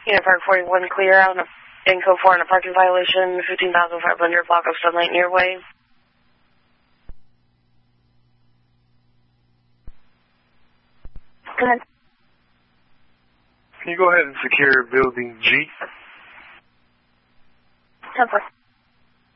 Park 41 clear out in code 4 in a parking violation, 15,500 block of Sunlight near way. Go ahead. Can you go ahead and secure building G? 10-4.